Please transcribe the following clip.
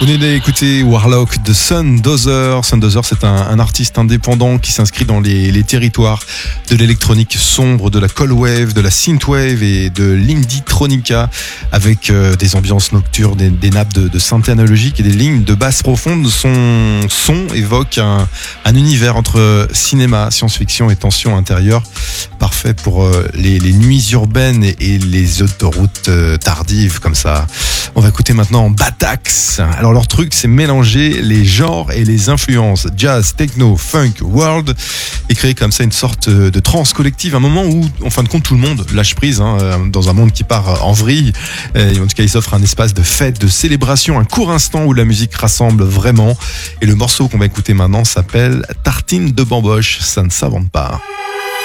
venez d'écouter Warlock de Sundozer. Sundozer, c'est un artiste indépendant qui s'inscrit dans les territoires de l'électronique sombre, de la cold wave, de la synthwave et de l'inditronica, avec des ambiances nocturnes, des nappes de synthé analogique et des lignes de basse profonde. Son son évoque un univers entre cinéma, science-fiction et tension intérieure, parfait pour les nuits urbaines et les autoroutes tardives comme ça. On va écouter maintenant Batax. Alors leur truc, c'est mélanger les genres et les influences jazz, techno, funk, world, et créer comme ça une sorte de trance collective, un moment où en fin de compte tout le monde lâche prise, dans un monde qui part en vrille. Et en tout cas, il s'offre un espace de fête, de célébration, un court instant où la musique rassemble vraiment. Et le morceau qu'on va écouter maintenant s'appelle Tartine de bamboche, ça ne s'invente pas.